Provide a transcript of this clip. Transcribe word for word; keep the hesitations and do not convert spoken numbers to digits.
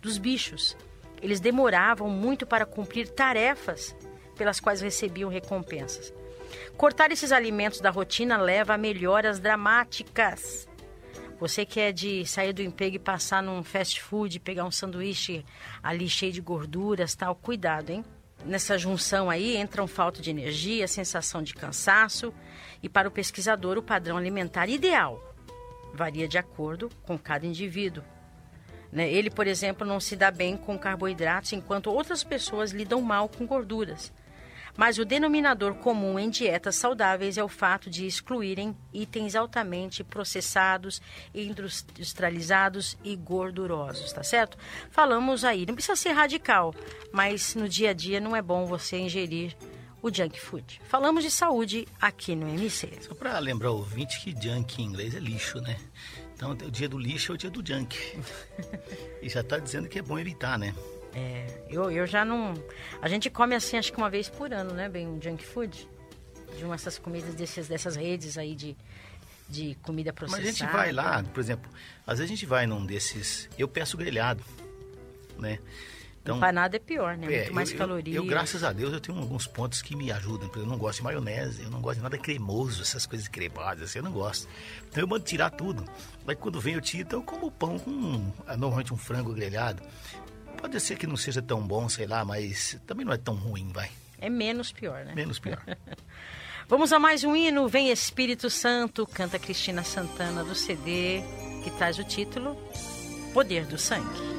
dos bichos. Eles demoravam muito para cumprir tarefas pelas quais recebiam recompensas. Cortar esses alimentos da rotina leva a melhoras dramáticas. Você que é de sair do emprego e passar num fast food, pegar um sanduíche ali cheio de gorduras, tal, cuidado, hein? Nessa junção aí entram falta de energia, sensação de cansaço e para o pesquisador o padrão alimentar ideal varia de acordo com cada indivíduo. Né? Ele, por exemplo, não se dá bem com carboidratos, enquanto outras pessoas lidam mal com gorduras. Mas o denominador comum em dietas saudáveis é o fato de excluírem itens altamente processados, industrializados e gordurosos, tá certo? Falamos aí, não precisa ser radical, mas no dia a dia não é bom você ingerir o junk food. Falamos de saúde aqui no M C. Só para lembrar o ouvinte que junk em inglês é lixo, né? Então o dia do lixo é o dia do junk. E já tá dizendo que é bom evitar, né? É, eu, eu já não... A gente come assim, acho que uma vez por ano, né? Bem, um junk food. De uma dessas comidas, desses, dessas redes aí de, de comida processada. Mas a gente vai lá, por exemplo, às vezes a gente vai num desses... Eu peço grelhado, né? Então, empanado é pior, né? É, muito mais eu, calorias. Eu, eu, graças a Deus, eu tenho alguns pontos que me ajudam. Eu não gosto de maionese, eu não gosto de nada cremoso, essas coisas cremadas, assim, eu não gosto. Então eu mando tirar tudo. Aí quando vem eu tiro, então eu como pão com normalmente um frango grelhado. Pode ser que não seja tão bom, sei lá, mas também não é tão ruim, vai. É menos pior, né? Menos pior. Vamos a mais um hino. Vem Espírito Santo, canta Cristina Santana do C D, que traz o título Poder do Sangue.